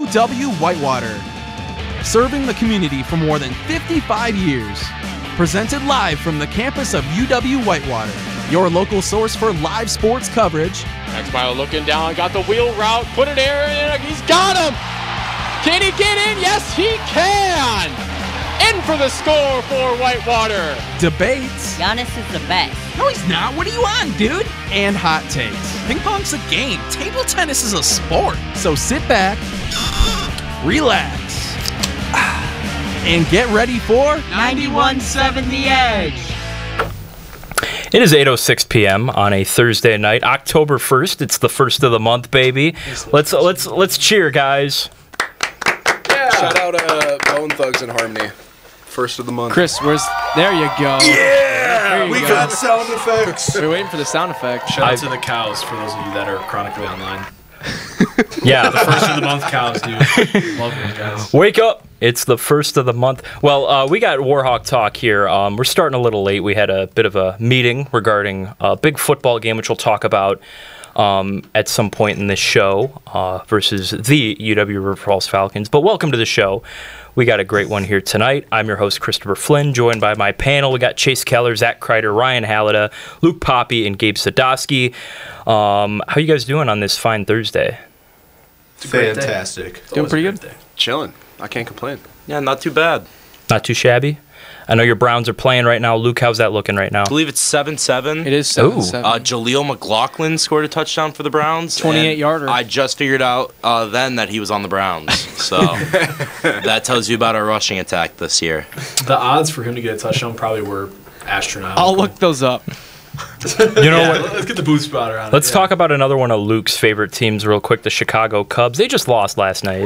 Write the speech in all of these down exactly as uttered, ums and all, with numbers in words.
W Whitewater. Serving the community for more than fifty-five years. Presented live from the campus of U W Whitewater. Your local source for live sports coverage. Max Milo looking down, got the wheel route, put it there, and he's got him! Can he get in? Yes, he can! In for the score for Whitewater. Debates. Giannis is the best. No, he's not. What are you on, dude? And hot takes. Ping pong's a game. Table tennis is a sport. So sit back, relax, and get ready for ninety-one point seven The Edge. It is eight oh six p.m. on a Thursday night, October first. It's the first of the month, baby. Let's let's let's cheer, guys. Yeah. Shout out uh, Bone Thugs and Harmony. First of the month. Chris, where's there you go. Yeah, you we go. got sound effects. We're waiting for the sound effect. Shout out I- to the cows for those of you that are chronically online. Yeah. The first of the month cows, dude. Love those guys. Wake up. It's the first of the month. Well, uh, we got Warhawk Talk here. Um, we're starting a little late. We had a bit of a meeting regarding a big football game, which we'll talk about um, at some point in this show uh, versus the U W River Falls Falcons. But welcome to the show. We got a great one here tonight. I'm your host, Christopher Flynn, joined by my panel. We got Chase Keller, Zach Kreider, Ryan Hallida, Luke Poppy, and Gabe Sadowski. Um, how you guys doing on this fine Thursday? Fantastic. Doing pretty good. Chilling. I can't complain. Yeah, not too bad. Not too shabby? I know your Browns are playing right now. Luke, how's that looking right now? I believe it's seven seven. It is seven Ooh. seven. Uh, Jaleel McLaughlin scored a touchdown for the Browns. twenty-eight and yarder. I just figured out uh, then that he was on the Browns. So that tells you about our rushing attack this year. The odds for him to get a touchdown probably were astronomical. I'll look those up. You know Yeah, what? let's get the booth spotter on Let's it. talk about another one of Luke's favorite teams real quick, the Chicago Cubs. They just lost last night.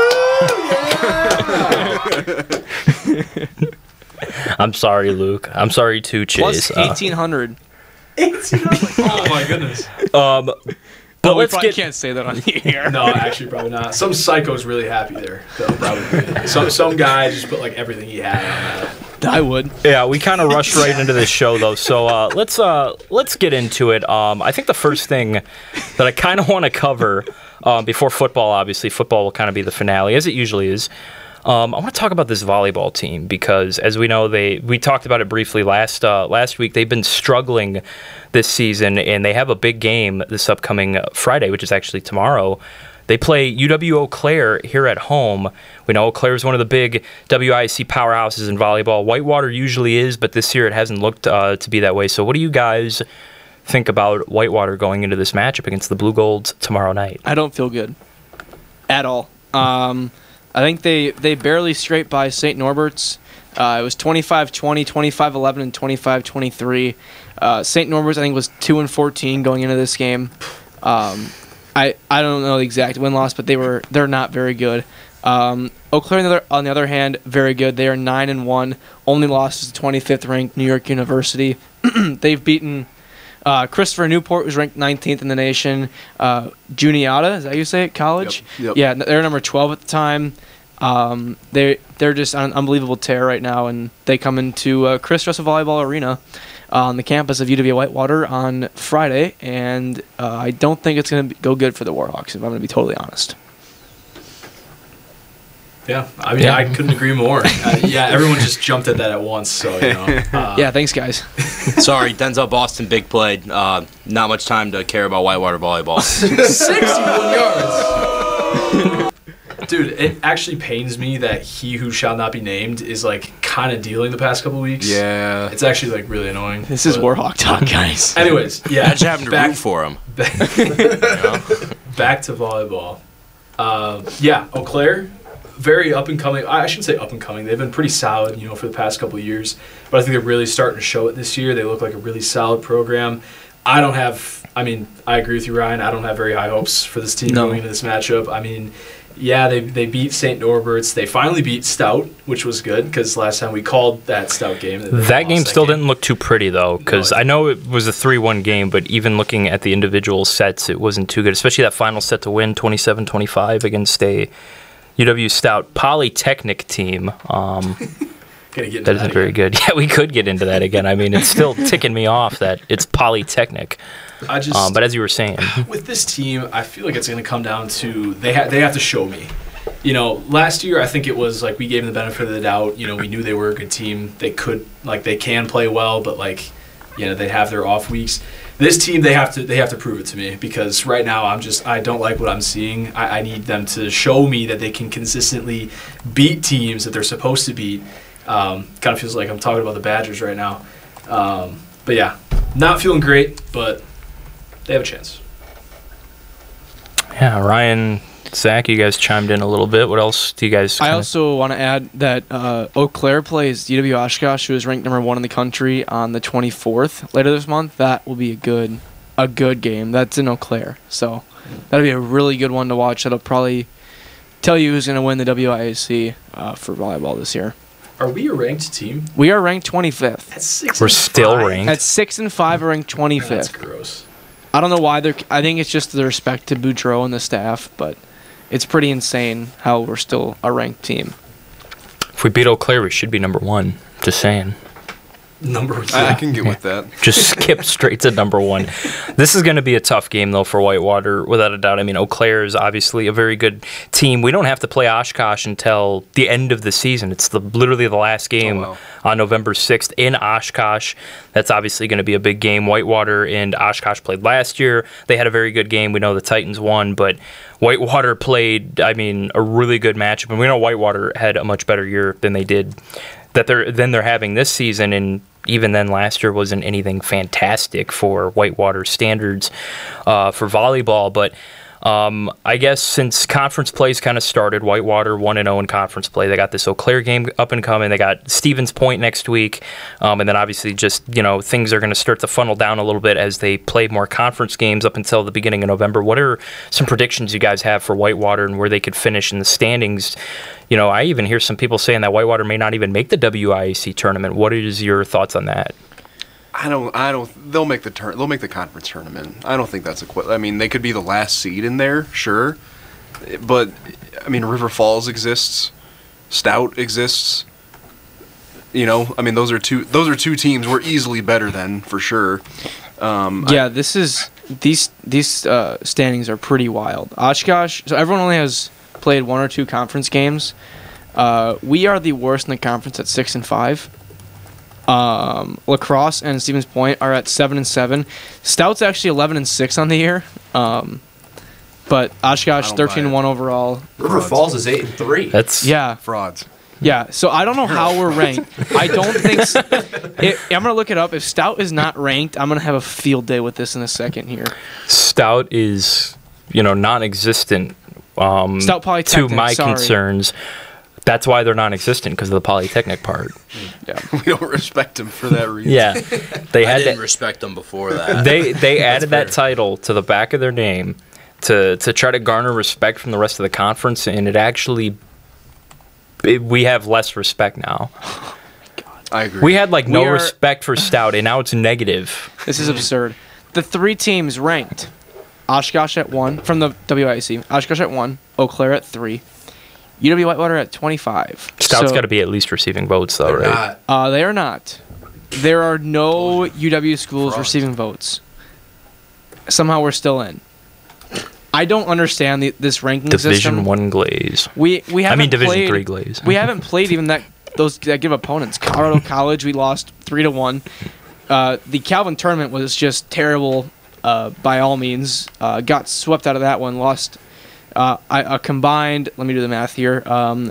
I'm sorry, Luke. I'm sorry too, Chase. Plus eighteen hundred. Oh my goodness. Uh, um, but we let's probably get. can't say that on here. No, actually, probably not. Some psycho's really happy there. Though, probably. Some some guy just put like everything he had on that. I would. Yeah, we kind of rushed right into this show though, so uh, let's uh, let's get into it. Um, I think the first thing that I kind of want to cover um, before football, obviously, football will kind of be the finale, as it usually is. Um, I want to talk about this volleyball team because, as we know, they we talked about it briefly last uh, last week. They've been struggling this season, and they have a big game this upcoming Friday, which is actually tomorrow. They play U W Eau Claire here at home. We know Eau Claire is one of the big W I C powerhouses in volleyball. Whitewater usually is, but this year it hasn't looked uh, to be that way. So what do you guys think about Whitewater going into this matchup against the Blue Golds tomorrow night? I don't feel good at all. Um, I think they, they barely scraped by Saint Norbert's. Uh, it was twenty-five twenty, twenty-five eleven, and twenty-five twenty-three. Uh, Saint Norbert's, I think, was two and fourteen going into this game. Um, I, I don't know the exact win-loss, but they were they're not very good. Um, Eau Claire, on the, other, on the other hand, very good. They are nine and one. Only lost is the twenty-fifth ranked New York University. They've beaten uh, Christopher Newport, who's ranked nineteenth in the nation. Uh, Juniata, is that how you say it? College. Yep. Yep. Yeah, they're number twelve at the time. Um, they they're just on an unbelievable tear right now, and they come into uh, Chris Russell Volleyball Arena on the campus of U W Whitewater on Friday, and uh, I don't think it's going to go good for the Warhawks, if I'm going to be totally honest. Yeah, I mean, Yeah. I couldn't agree more. Uh, yeah, everyone just jumped at that at once, so, you know. Uh, Yeah, thanks, guys. Sorry, Denzel Boston, big play. Uh, not much time to care about Whitewater volleyball. sixty-one yards. Dude, it actually pains me that he who shall not be named is, like, kind of dealing the past couple weeks. Yeah. It's actually, like, really annoying. This is but- Warhawk talk, guys. Anyways, yeah. Imagine having to back, root for him. Back, back to volleyball. Uh, yeah, Eau Claire, very up and coming. I shouldn't say up and coming. They've been pretty solid, you know, for the past couple of years. But I think they're really starting to show it this year. They look like a really solid program. I don't have, I mean, I agree with you, Ryan. I don't have very high hopes for this team No. going into this matchup. I mean, yeah, they they beat Saint Norbert's. They finally beat Stout, which was good because last time we called that Stout game. they That lost game that still game. didn't look too pretty, though, because No, it I know it was a three one game, but even looking at the individual sets, it wasn't too good, especially that final set to win twenty-seven twenty-five against a U W Stout Polytechnic team. Um, Gotta get into that isn't very again. good. Yeah, we could get into that again. I mean, it's still ticking me off that it's Polytechnic. I just, Um, but as you were saying, with this team, I feel like it's going to come down to they ha- they have to show me. you know, last year I think it was like we gave them the benefit of the doubt. You know, we knew they were a good team. They could, like, they can play well, but like, you know, they have their off weeks. This team, they have to they have to prove it to me, because right now I'm just I don't like what I'm seeing. I, I need them to show me that they can consistently beat teams that they're supposed to beat. Um, kind of feels like I'm talking about the Badgers right now. Um, but yeah, not feeling great, but they have a chance. Yeah, Ryan, Zach, you guys chimed in a little bit. What else do you guys? I kinda- also want to add that uh, Eau Claire plays U W Oshkosh, who is ranked number one in the country, on the twenty-fourth later this month. That will be a good, a good game. That's in Eau Claire, so that'll be a really good one to watch. That'll probably tell you who's going to win the W I A C uh, for volleyball this year. Are we a ranked team? We are ranked twenty-fifth. That's six. We're and still five. ranked. At six and five, we're ranked That's twenty-fifth. gross. I don't know why they're. I think it's just the respect to Boudreaux and the staff, but it's pretty insane how we're still a ranked team. If we beat Eau Claire, we should be number one. Just saying. Number one. I, I can get with that. Just skip straight to number one. This is going to be a tough game, though, for Whitewater, without a doubt. I mean, Eau Claire is obviously a very good team. We don't have to play Oshkosh until the end of the season. It's the literally the last game Oh, wow. on November sixth in Oshkosh. That's obviously going to be a big game. Whitewater and Oshkosh played last year. They had a very good game. We know the Titans won, but Whitewater played, I mean, a really good matchup. And we know Whitewater had a much better year than they did that they're than they're having this season, and even then last year wasn't anything fantastic for Whitewater standards uh, for volleyball. But um, I guess since conference play's kind of started, Whitewater one and oh in conference play. They got this Eau Claire game up and coming. They got Stevens Point next week, um, and then obviously just, you know, things are going to start to funnel down a little bit as they play more conference games up until the beginning of November. What are some predictions you guys have for Whitewater and where they could finish in the standings? You know, I even hear some people saying that Whitewater may not even make the W I A C tournament. What is your thoughts on that? I don't. I don't. They'll make the turn. They'll make the conference tournament. I don't think that's a. Qu- I mean, they could be the last seed in there, sure, but I mean, River Falls exists, Stout exists. You know, I mean, those are two. Those are two teams we're easily better than, for sure. Um, Yeah, this is these these uh, standings are pretty wild. Oshkosh. So everyone only has played one or two conference games. Uh, we are the worst in the conference at six and five. Um, Lacrosse and Stevens Point are at seven and seven. Stout's actually eleven and six on the year. Um, but Oshkosh I don't thirteen and buy one overall. River Falls is eight and three. That's Yeah, frauds. yeah. So I don't know how we're ranked. I don't think. S- it, I'm gonna look it up. If Stout is not ranked, I'm gonna have a field day with this in a second here. Stout is, you know, non-existent. Um, Stout to Polytechnic, my sorry. concerns. That's why they're non-existent, because of the Polytechnic part. Yeah. We don't respect them for that reason. Yeah, they I had didn't to, respect them before that. they they added that title to the back of their name to to try to garner respect from the rest of the conference, and it actually it, we have less respect now. I agree. We had like no We are- respect for Stout, and now it's negative. This is absurd. The three teams ranked: Oshkosh at one from the W I A C, Oshkosh at one, Eau Claire at three, U W Whitewater at twenty-five. Stout's So, got to be at least receiving votes, though, They're right? not. Uh, they are not. There are no U W schools Frauds. receiving votes. Somehow we're still in. I don't understand the, this ranking Division system. one glaze. We we I haven't mean, Division played, three glaze. We haven't played even that those that give opponents. Colorado College, we lost three to one. Uh, the Calvin tournament was just terrible. Uh, by all means, uh, got swept out of that one. Lost uh, I, a combined. Let me do the math here. Um,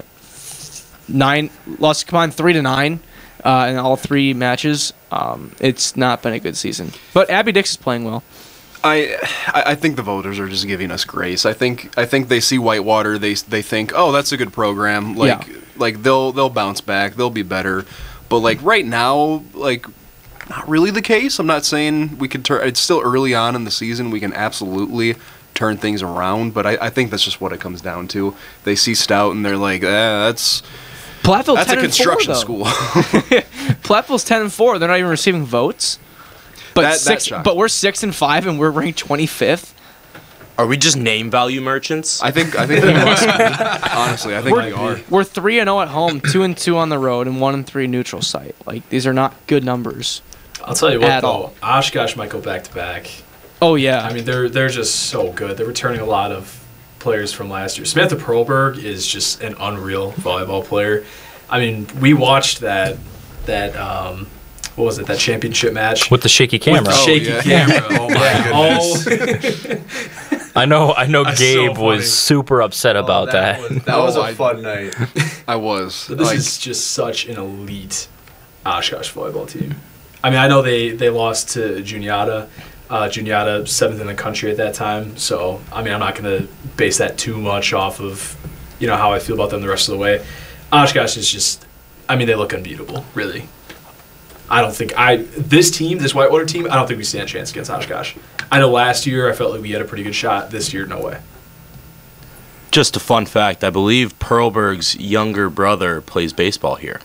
nine lost combined three to nine uh, in all three matches. Um, it's not been a good season. But Abby Dix is playing well. I I I think the voters are just giving us grace. I think I think they see Whitewater, they they think, oh, that's a good program. Like Yeah. like they'll they'll bounce back, they'll be better. But like right now, like not really the case. I'm not saying we could turn. It's still early on in the season. We can absolutely turn things around. But I, I think that's just what it comes down to. They see Stout and they're like, eh, that's Platteville's that's a ten and four, construction though. school. Platteville's ten and four. They're not even receiving votes. But That- that's six, shocking. but we're six and five, and we're ranked twenty-fifth. Are we just name value merchants? I think I think they must be. Honestly, I think We're, they are. we're three and zero at home, two and two on the road, and one and three neutral site. Like these are not good numbers. I'll tell you what, At though, all. Oshkosh might go back to back. Oh yeah, I mean, they're they're just so good. They're returning a lot of players from last year. Samantha Perlberg is just an unreal volleyball player. I mean, we watched that that um, what was it? That championship match with the shaky camera. With the shaky Oh, yeah. camera. Oh my goodness. I know. I know. That's Gabe so was funny. super upset about that. Was, that was a fun night. I was. So this like, is just such an elite Oshkosh volleyball team. I mean, I know they, they lost to Juniata. Uh, Juniata seventh in the country at that time. So, I mean, I'm not going to base that too much off of, you know, how I feel about them the rest of the way. Oshkosh is just, I mean, they look unbeatable, really. I don't think I this team, this Whitewater team, I don't think we stand a chance against Oshkosh. I know last year I felt like we had a pretty good shot. This year, no way. Just a fun fact, I believe Perlberg's younger brother plays baseball here.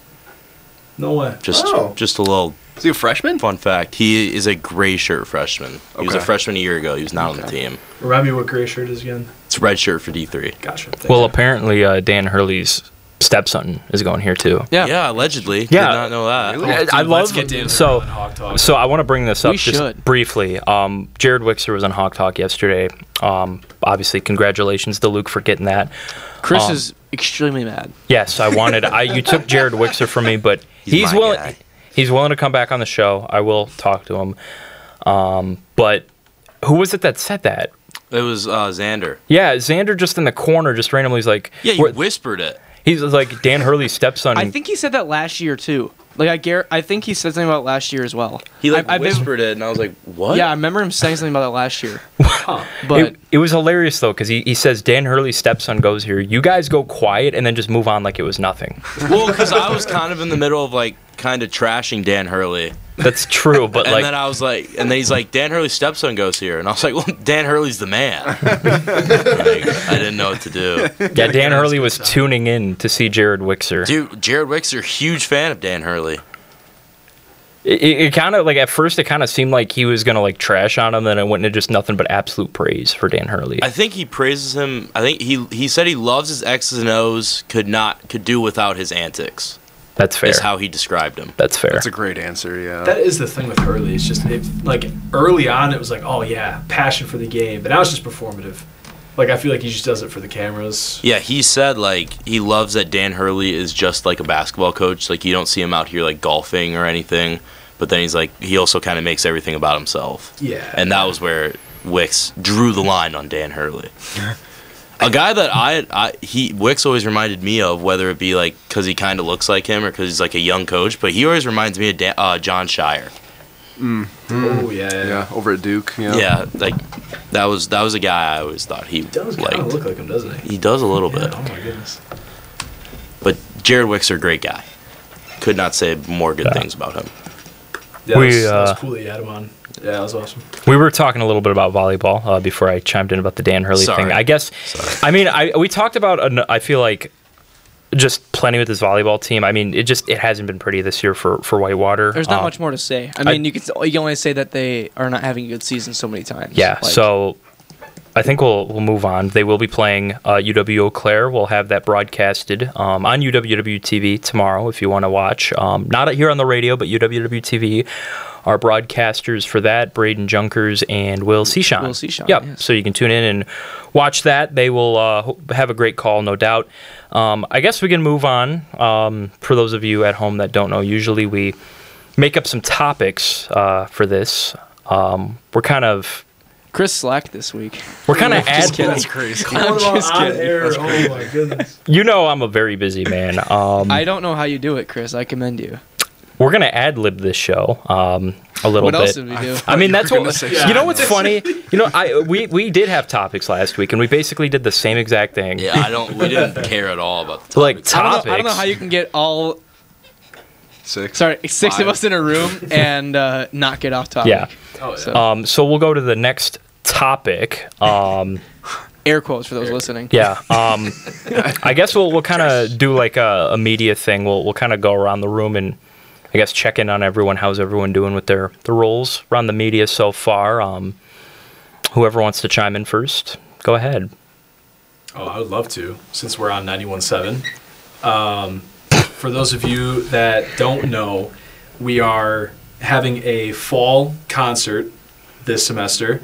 No way. Just Oh. just a little is he a freshman? fun fact. He is a gray shirt freshman. He was a Okay. freshman a year ago. He was not on the team. Remind me what gray shirt is again. It's red shirt for D three. Gotcha. Thank Well, you. apparently uh, Dan Hurley's stepson is going here too. Yeah. Yeah, allegedly. Yeah. Did not know that. Really? I, I Dude, love let's get Dan so. Hurley on Hawk Talk. So I want to bring this up We just should. briefly. Um, Jared Wixer was on Hawk Talk yesterday. Um, obviously, congratulations to Luke for getting that. Chris Um, is extremely mad. Yes, I wanted. I you took Jared Wixer from me, but He's he's, my willing. guy. He's willing to come back on the show. I will talk to him. Um, but who was it that said that? It was uh, Xander. Yeah, Xander just in the corner, just randomly was like, Yeah, you "What-" whispered it. He's like Dan Hurley's stepson. I think he said that last year too. Like I gar- I think he said something about it last year as well. He like I, I've been- whispered it, and I was like, "What?" Yeah, I remember him saying something about that last year. Huh. But it, it was hilarious though, because he, he says Dan Hurley's stepson goes here. You guys go quiet and then just move on like it was nothing. Well, because I was kind of in the middle of like kind of trashing Dan Hurley, That's true, but and like then I was like, and then he's like, Dan Hurley's stepson goes here, and I was like, well, Dan Hurley's the man. Like, I didn't know what to do. yeah, Dan Hurley was tuning in to see Jared Wixer. Dude, Jared Wixer, huge fan of Dan Hurley. It, it, it kind of like at first it kind of seemed like he was gonna like trash on him, then it went into just nothing but absolute praise for Dan Hurley. I think he praises him. I think he he said he loves his X's and O's, could not could do without his antics. That's fair. Is how he described him. That's fair. That's a great answer. Yeah. That is the thing with Hurley. It's just it, like early on, it was like, oh yeah, passion for the game, but now it's just performative. Like I feel like he just does it for the cameras. Yeah, he said like he loves that Dan Hurley is just like a basketball coach. Like you don't see him out here like golfing or anything. But then he's like he also kind of makes everything about himself. Yeah. And that was where Wix drew the line on Dan Hurley. A guy that I, I he Wix always reminded me of, whether it be like because he kind of looks like him or because he's like a young coach, but he always reminds me of Dan, uh, John Shire. Mm. Oh yeah, yeah. Yeah, over at Duke. Yeah. Yeah, like that was that was a guy I always thought he He does liked. kind of look like him, doesn't he? He does a little Yeah, bit. oh my goodness. But Jared Wixer, great guy. Could not say more good Yeah. things about him. Yeah, We, that, was, that was uh, cool that you had him on. Yeah, that was awesome. We were talking a little bit about volleyball uh, before I chimed in about the Dan Hurley Sorry. thing. I guess, Sorry. I mean, I we talked about. An, I feel like just plenty with this volleyball team. I mean, it just it hasn't been pretty this year for for Whitewater. there's not Um, much more to say. I I- mean, you can you can only say that they are not having a good season so many times. Yeah, Like, so I think we'll we'll move on. They will be playing uh, U W Eau Claire. We'll have that broadcasted um, on U W W T V tomorrow if you want to watch. Um, not here on the radio, but U W W T V. Our broadcasters for that, Braden Junkers and Will Seashon. Will Seashon, Yep. yes. So you can tune in and watch that. They will uh, ho- have a great call, no doubt. Um, I guess we can move on. Um, for those of you at home that don't know, usually we make up some topics uh, for this. Um, we're kind of Chris slacked this week. we're kind of ad. That's crazy. I'm just on kidding. air. Oh my goodness. You know I'm a very busy man. Um, I don't know how you do it, Chris. I commend you. we're gonna ad lib this show um, a little What bit. else did we do? I mean, that's You were what gonna say you know. What's funny? You know, I we we did have topics last week, and we basically did the same exact thing. Yeah, I don't. We didn't care at all about the So, like topics. I don't, topics. know, I don't know how you can get all Six. sorry six Five. of us in a room and uh, not get off topic. Yeah. Oh yeah. So- Um, so we'll go to the next topic. Um, Air quotes for those listening. yeah. Um, I guess we'll we'll kind of do like a, a media thing. We'll we'll kind of go around the room and I guess check in on everyone. How's everyone doing with their the roles around the media so far? Um, whoever wants to chime in first, go ahead. Oh, I would love to, since we're on ninety-one point seven. Um, for those of you that don't know, we are having a fall concert this semester.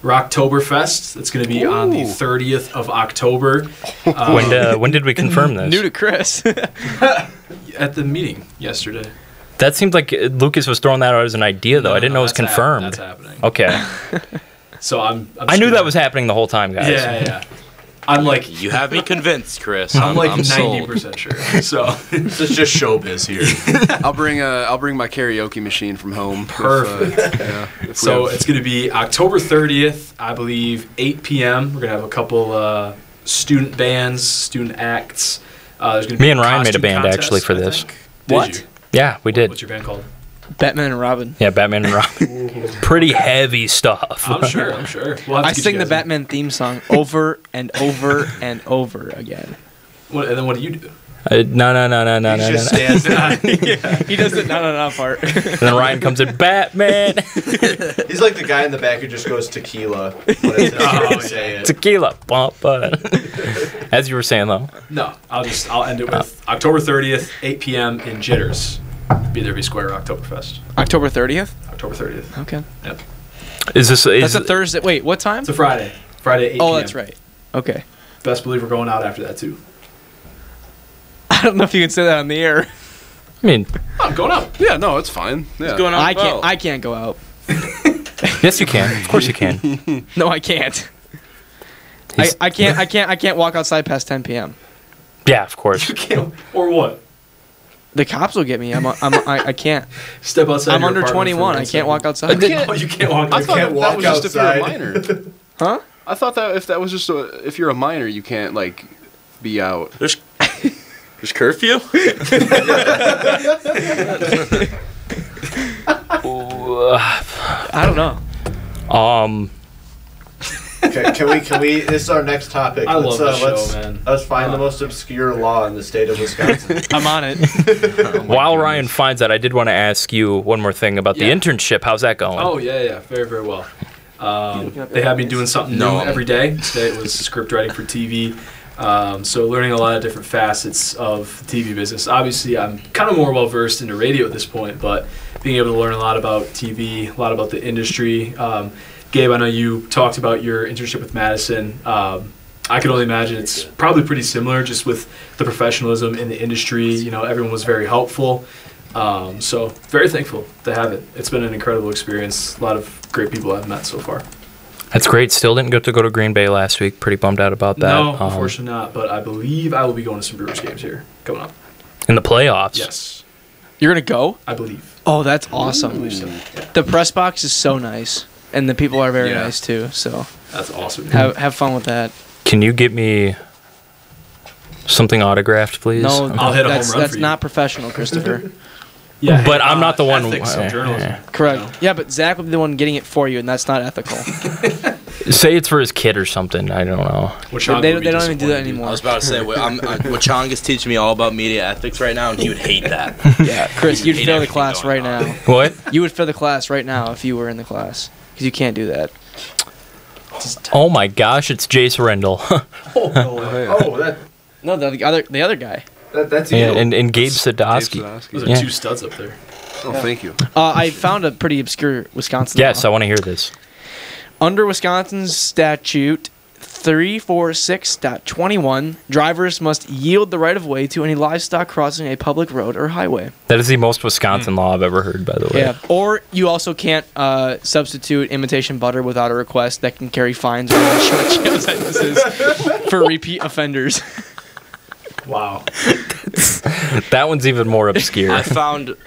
Rocktoberfest. It's going to be Ooh. on the thirtieth of October. Um, when, uh, when did we confirm this? New to Chris. At the meeting yesterday. That seemed like Lucas was throwing that out as an idea, though. No, I didn't no, know it was confirmed. Hap- that's happening. Okay. So I'm. I'm I knew that was happening the whole time, guys. Yeah, yeah. I'm like, you have me convinced, Chris. I'm, I'm like I'm ninety percent sure. So this is just showbiz here. I'll bring a. I'll bring my karaoke machine from home. Perfect. If, uh, yeah, if so it's going to be October thirtieth, I believe, eight p.m. We're going to have a couple uh, student bands, student acts. Uh, there's going to be me and Ryan made a band contest, actually for I this. Think. What? Did you? Yeah, we did. What's your band called? Batman and Robin. Yeah, Batman and Robin. Pretty heavy stuff. I'm sure. I'm sure. We'll I sing the Batman in. theme song over and over and over again. What, and then what do you do? Uh, no, no, no, no, no, He no, just no. stands there. Yeah. He does the no, no, no part. And then Ryan comes in, Batman. He's like the guy in the back who just goes tequila. When it's Oh, say it. Tequila. Bumpa. As you were saying, though. No, I'll just I'll end it with October thirtieth, eight p.m. in Jitters. Be there, be square, Oktoberfest. October thirtieth? October thirtieth. Okay. Yep. Is this? Is That's a Thursday. Wait, what time? It's a Friday. Friday, eight p.m. Oh, that's right. Okay. Best believe we're going out after that, too. I don't know if you can say that on the air. I mean, Oh, I'm going out. Yeah, no, it's fine. Yeah. What's going on? I can't. Well, I can't go out. yes, you can. Of course, you can. No, I can't. I, He's- I can't. I can't. I can't walk outside past ten p.m. Yeah, of course. You can't. Or what? The cops will get me. I'm. A, I'm. A, I, I can't. Step outside. I'm your under apartment for twenty-one. one I second. can't walk outside. Oh, you can't walk I outside. thought can't that, walk that was just if you're a outside. minor. Huh? I thought that if that was just a, if you're a minor, you can't like be out. There's there's curfew. I don't know. Um, Okay, can we? Can we? This is our next topic. I love let's, uh, this show, let's, man. Let's find the most obscure law in the state of Wisconsin. I'm on it. while Ryan finds that, I did want to ask you one more thing about Yeah. the internship. How's that going? Oh, yeah, yeah. Very, very well. Um, they have me doing something No, new I'm- every day. Today it was script writing for T V. Um, so learning a lot of different facets of the T V business. Obviously, I'm kind of more well versed into radio at this point, but being able to learn a lot about T V, a lot about the industry. Um, Gabe, I know you talked about your internship with Madison. Um, I can only imagine it's probably pretty similar, just with the professionalism in the industry. You know, everyone was very helpful. Um, so very thankful to have it. It's been an incredible experience. A lot of great people I've met so far. That's great. Still didn't get to go to Green Bay last week. Pretty bummed out about that. No, Um, unfortunately not. But I believe I will be going to some Brewers games here coming up. in the playoffs. Yes, You're gonna go? I believe. Oh, that's awesome. So, The press box is so nice, and the people are very Yeah. nice too. So that's awesome. have have fun with that. Can you get me something autographed, please? No, I'll hit a that's, home run that's for you. not professional, Christopher. Yeah, But I'm not the one- Ethics of journalism. Correct. No. Yeah, but Zach will be the one getting it for you, and that's not ethical. Say it's for his kid or something. I don't know. Which They- I they- would be they don't even do that disappointed. anymore. I was about to say, well, I'm, I, Wachong is teaching me all about media ethics right now, and he would hate that. Yeah, Chris, you'd Hate fail the everything class going right on. now. What? You would fail the class right now if you were in the class, because you can't do that. Oh my gosh, it's Jace Rendell. oh, that, No, the, the other the other guy. that that's you. and, and, and Gabe Dave Sadowski. Sadowski. Those are Yeah. two studs up there. Oh, thank you. Uh, I found a pretty obscure Wisconsin Yes, I law. want to hear this. Under Wisconsin's statute three forty-six point twenty-one, drivers must yield the right of way to any livestock crossing a public road or highway. That is the most Wisconsin law I've ever heard, by the way. Yeah. Or you also can't uh, substitute imitation butter without a request that can carry fines or short jail sentences for repeat offenders. Wow. That one's even more obscure. I found